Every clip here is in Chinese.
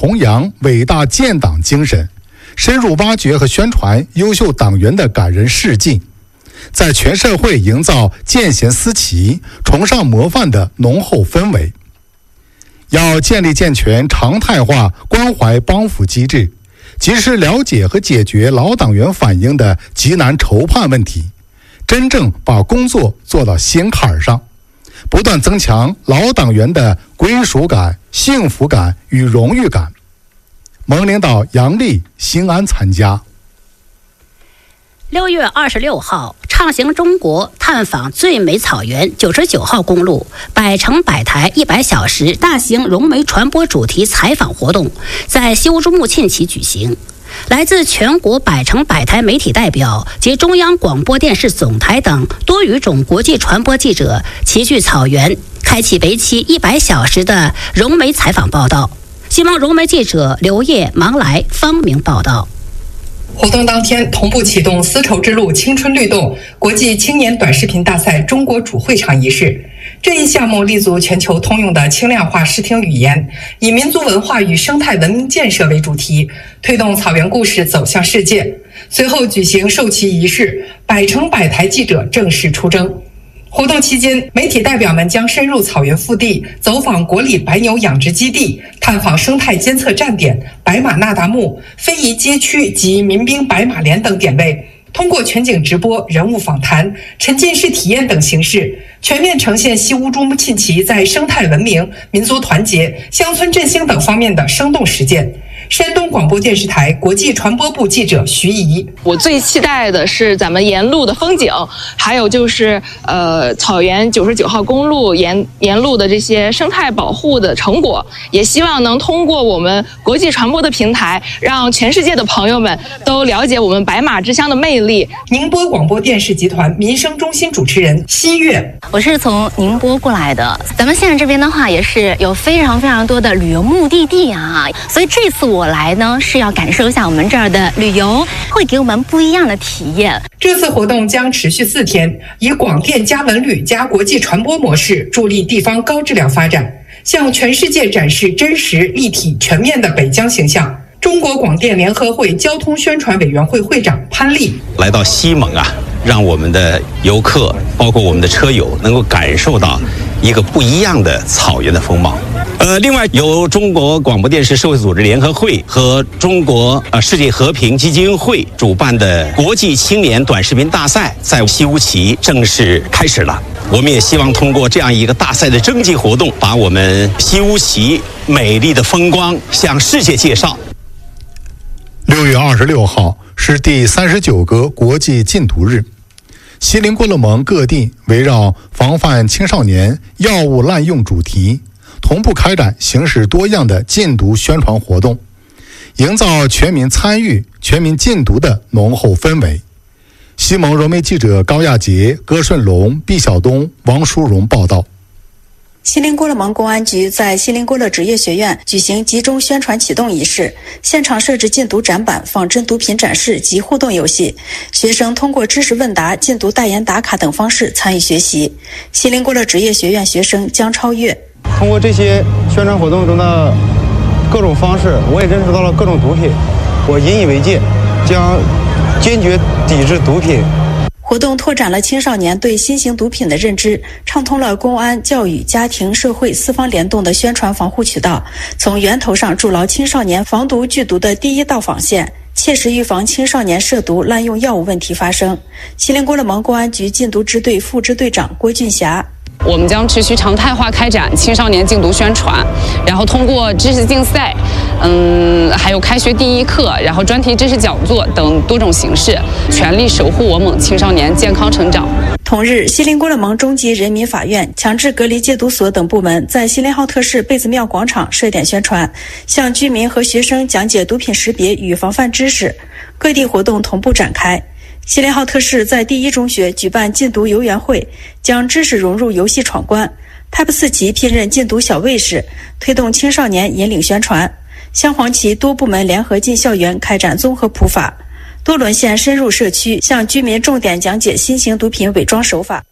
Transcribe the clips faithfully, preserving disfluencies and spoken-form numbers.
弘扬伟大建党精神，深入挖掘和宣传优秀党员的感人事迹，在全社会营造见贤思齐、崇尚模范的浓厚氛围。要建立健全常态化关怀帮扶机制，及时了解和解决老党员反映的急难愁盼问题，真正把工作做到心坎上，不断增强老党员的归属感、幸福感与荣誉感。盟领导杨丽、兴安参加。 六月二十六号，畅行中国，探访最美草原九十九号公路，百城百台一百小时大型融媒传播主题采访活动在西乌珠穆沁旗举行。来自全国百城百台媒体代表及中央广播电视总台等多语种国际传播记者齐聚草原，开启为期一百小时的融媒采访报道。新闻融媒记者刘烨、芒来、方明报道。 活动当天同步启动丝绸之路青春律动国际青年短视频大赛中国主会场仪式。这一项目立足全球通用的轻量化视听语言，以民族文化与生态文明建设为主题，推动草原故事走向世界。随后举行授旗仪式，百城百台记者正式出征。活动期间，媒体代表们将深入草原腹地，走访国里白牛养殖基地，探访生态监测站点、白马那达慕、非遗街区及民兵白马连等点位，通过全景直播、人物访谈、沉浸式体验等形式，全面呈现西乌珠穆沁旗在生态文明、民族团结、乡村振兴等方面的生动实践。山东广播电视台国际传播部记者徐怡， 我最期待的是咱们沿路的风景，还有就是呃草原九十九号公路沿沿路的这些生态保护的成果，也希望能通过我们国际传播的平台，让全世界的朋友们都了解我们白马之乡的魅力。 宁波广播电视集团民生中心主持人西月， 我是从宁波过来的，咱们现在这边的话也是有非常非常多的旅游目的地啊，所以这次我来呢是要感受一下我们这儿的旅游，会给我们不一样的体验。 这次活动将持续四天，以广电加文旅加国际传播模式，助力地方高质量发展，向全世界展示真实、立体、全面的北疆形象。中国广电联合会交通宣传委员会会长潘丽， 来到西蒙啊，让我们的游客，包括我们的车友，能够感受到一个不一样的草原的风貌。呃，另外由中国广播电视社会组织联合会和中国呃世界和平基金会主办的国际青年短视频大赛在西乌旗正式开始了。我们也希望通过这样一个大赛的征集活动，把我们西乌旗美丽的风光向世界介绍。 六月二十六号是第三十九个国际禁毒日，锡林郭勒盟各地围绕防范青少年药物滥用主题，同步开展形式多样的禁毒宣传活动，营造全民参与、全民禁毒的浓厚氛围。西蒙融媒记者高亚杰、葛顺龙、毕晓东、王淑荣报道。 锡林郭勒盟公安局在锡林郭勒职业学院举行集中宣传启动仪式，现场设置禁毒展板、仿真毒品展示及互动游戏，学生通过知识问答、禁毒代言打卡等方式参与学习。锡林郭勒职业学院学生江超越， 通过这些宣传活动中的各种方式，我也认识到了各种毒品，我引以为戒，将坚决抵制毒品。 活动拓展了青少年对新型毒品的认知，畅通了公安、教育、家庭、社会四方联动的宣传防护渠道，从源头上筑牢青少年防毒拒毒的第一道防线，切实预防青少年涉毒滥用药物问题发生。锡林郭勒盟公安局禁毒支队副支队长郭俊霞， 我们将持续常态化开展青少年禁毒宣传，然后通过知识竞赛，嗯，还有开学第一课，然后专题知识讲座等多种形式，全力守护我们青少年健康成长。 同日，锡林郭勒盟中级人民法院、强制隔离戒毒所等部门在锡林浩特市贝子庙广场设点宣传，向居民和学生讲解毒品识别与防范知识。各地活动同步展开。锡林浩特市在第一中学举办禁毒游园会，将知识融入游戏闯关。Type 四旗聘任禁毒小卫士，推动青少年引领宣传。镶黄旗多部门联合进校园开展综合普法。多伦县深入社区，向居民重点讲解新型毒品伪装手法。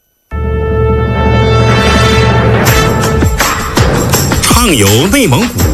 畅游内蒙古。